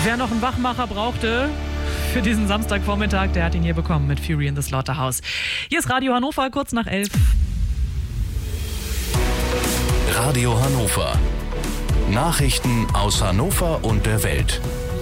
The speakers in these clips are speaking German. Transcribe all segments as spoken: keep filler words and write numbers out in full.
Wer noch einen Wachmacher brauchte für diesen Samstagvormittag, der hat ihn hier bekommen mit Fury in the Slaughterhouse. Hier ist Radio Hannover, kurz nach elf. Radio Hannover. Nachrichten aus Hannover und der Welt.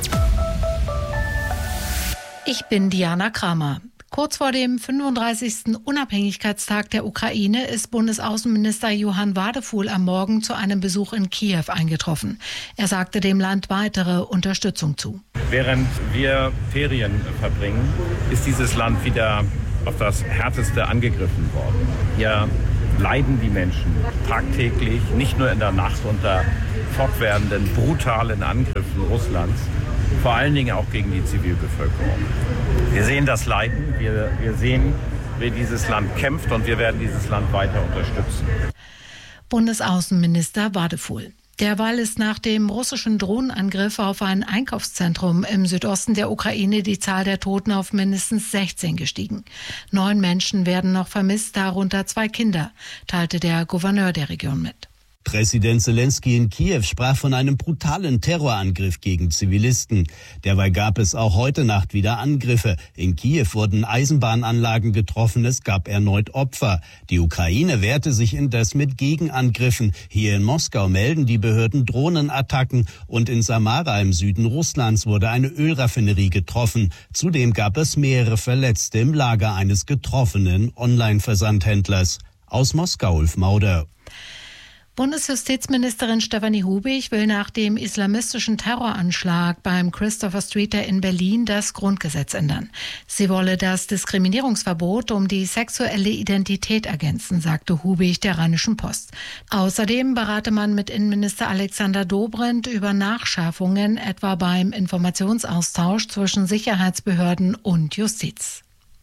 Ich bin Diana Kramer. Kurz vor dem fünfunddreißigsten Unabhängigkeitstag der Ukraine ist Bundesaußenminister Johann Wadefuhl am Morgen zu einem Besuch in Kiew eingetroffen. Er sagte dem Land weitere Unterstützung zu. Während wir Ferien verbringen, ist dieses Land wieder auf das Härteste angegriffen worden. Hier leiden die Menschen tagtäglich, nicht nur in der Nacht unter fortwährenden, brutalen Angriffen Russlands, vor allen Dingen auch gegen die Zivilbevölkerung. Wir sehen das Leiden, wir, wir sehen, wie dieses Land kämpft und wir werden dieses Land weiter unterstützen. Bundesaußenminister Wadefuhl. Derweil ist nach dem russischen Drohnenangriff auf ein Einkaufszentrum im Südosten der Ukraine die Zahl der Toten auf mindestens sechzehn gestiegen. Neun Menschen werden noch vermisst, darunter zwei Kinder, teilte der Gouverneur der Region mit. Präsident Zelensky in Kiew sprach von einem brutalen Terrorangriff gegen Zivilisten. Derweil gab es auch heute Nacht wieder Angriffe. In Kiew wurden Eisenbahnanlagen getroffen, es gab erneut Opfer. Die Ukraine wehrte sich indes mit Gegenangriffen. Hier in Moskau melden die Behörden Drohnenattacken und in Samara im Süden Russlands wurde eine Ölraffinerie getroffen. Zudem gab es mehrere Verletzte im Lager eines getroffenen Online-Versandhändlers. Aus Moskau, Ulf Mauder. Bundesjustizministerin Stefanie Hubig will nach dem islamistischen Terroranschlag beim Christopher Streeter in Berlin das Grundgesetz ändern. Sie wolle das Diskriminierungsverbot um die sexuelle Identität ergänzen, sagte Hubig der Rheinischen Post. Außerdem berate man mit Innenminister Alexander Dobrindt über Nachschärfungen, etwa beim Informationsaustausch zwischen Sicherheitsbehörden und Justiz.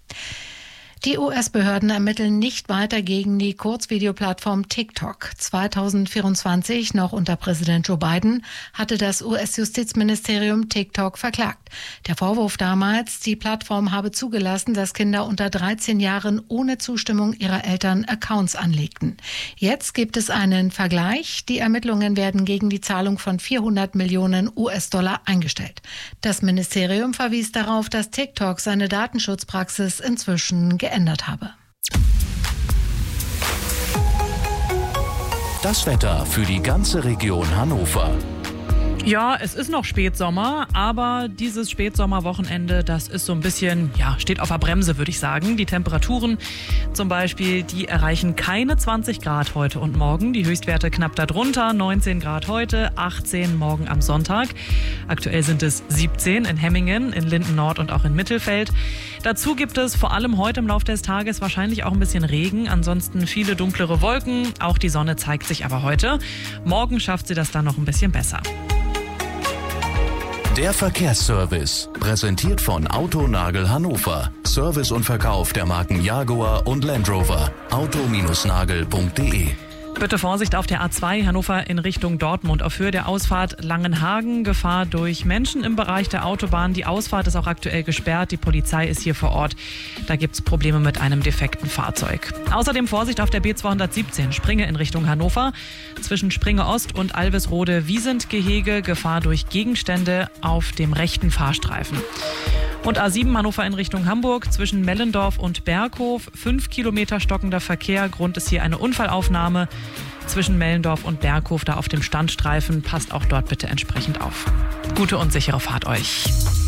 Die U S-Behörden ermitteln nicht weiter gegen die Kurzvideoplattform TikTok. zweitausendvierundzwanzig, noch unter Präsident Joe Biden, hatte das U S-Justizministerium TikTok verklagt. Der Vorwurf damals, die Plattform habe zugelassen, dass Kinder unter dreizehn Jahren ohne Zustimmung ihrer Eltern Accounts anlegten. Jetzt gibt es einen Vergleich. Die Ermittlungen werden gegen die Zahlung von vierhundert Millionen U S-Dollar eingestellt. Das Ministerium verwies darauf, dass TikTok seine Datenschutzpraxis inzwischen geändert geändert habe. Das Wetter für die ganze Region Hannover. Ja, es ist noch Spätsommer, aber dieses Spätsommerwochenende, das ist so ein bisschen, ja, steht auf der Bremse, würde ich sagen. Die Temperaturen zum Beispiel, die erreichen keine zwanzig Grad heute und morgen. Die Höchstwerte knapp darunter, neunzehn Grad heute, achtzehn morgen am Sonntag. Aktuell sind es siebzehn in Hemmingen, in Linden Nord und auch in Mittelfeld. Dazu gibt es vor allem heute im Laufe des Tages wahrscheinlich auch ein bisschen Regen. Ansonsten viele dunklere Wolken. Auch die Sonne zeigt sich aber heute. Morgen schafft sie das dann noch ein bisschen besser. Der Verkehrsservice, präsentiert von Autonagel Hannover. Service und Verkauf der Marken Jaguar und Land Rover. auto nagel punkt de. Bitte Vorsicht auf der A zwei Hannover in Richtung Dortmund. Auf Höhe der Ausfahrt Langenhagen, Gefahr durch Menschen im Bereich der Autobahn. Die Ausfahrt ist auch aktuell gesperrt. Die Polizei ist hier vor Ort. Da gibt es Probleme mit einem defekten Fahrzeug. Außerdem Vorsicht auf der B zweihundertsiebzehn, Springe in Richtung Hannover. Zwischen Springe Ost und Alvesrode-Wiesent-Gehege, Gefahr durch Gegenstände auf dem rechten Fahrstreifen. Und A sieben Hannover in Richtung Hamburg, zwischen Mellendorf und Berghof, fünf Kilometer stockender Verkehr. Grund ist hier eine Unfallaufnahme zwischen Mellendorf und Berghof, da auf dem Standstreifen. Passt auch dort bitte entsprechend auf. Gute und sichere Fahrt euch.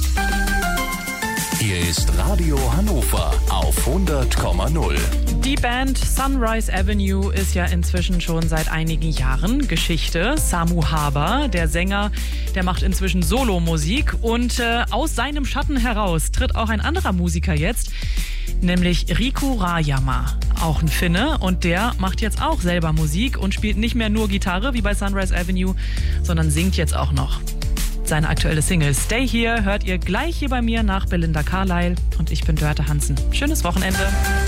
Hier ist Radio Hannover auf hundert Komma null. Die Band Sunrise Avenue ist ja inzwischen schon seit einigen Jahren Geschichte. Samu Haber, der Sänger, der macht inzwischen Solomusik und äh, aus seinem Schatten heraus tritt auch ein anderer Musiker jetzt, nämlich Riku Rajama, auch ein Finne, und der macht jetzt auch selber Musik und spielt nicht mehr nur Gitarre wie bei Sunrise Avenue, sondern singt jetzt auch noch. Seine aktuelle Single Stay Here hört ihr gleich hier bei mir nach Belinda Carlisle und ich bin Dörte Hansen. Schönes Wochenende.